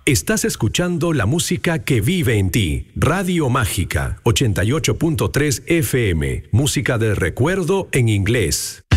Estás escuchando la música que vive en ti. Radio Mágica, 88.3 FM. Música del recuerdo en inglés.